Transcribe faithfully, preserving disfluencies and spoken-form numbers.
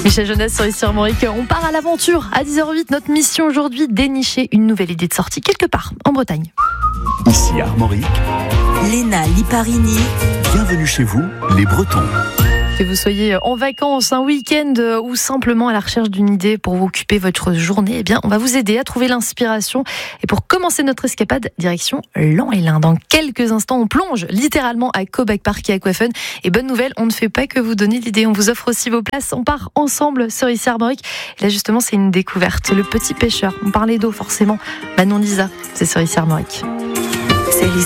Michel Jonas sur ici Armorique. On part à l'aventure à dix heures huit. Notre mission aujourd'hui, dénicher une nouvelle idée de sortie quelque part en Bretagne. Ici Armorique, Léna Liparini. bienvenue chez vous, les Bretons. Que vous soyez en vacances, un week-end ou simplement à la recherche d'une idée pour vous occuper votre journée, eh bien, on va vous aider à trouver l'inspiration. Et pour commencer notre escapade, direction Lan-et-Lin. Dans quelques instants, on plonge littéralement à Caubec Park et Aquafun. Et bonne nouvelle, on ne fait pas que vous donner l'idée, on vous offre aussi vos places. On part ensemble sur ici Armorique. Et là, justement, c'est une découverte. Le petit pêcheur. On parlait d'eau, forcément. Manon Lisa, c'est sur ici Armorique. C'est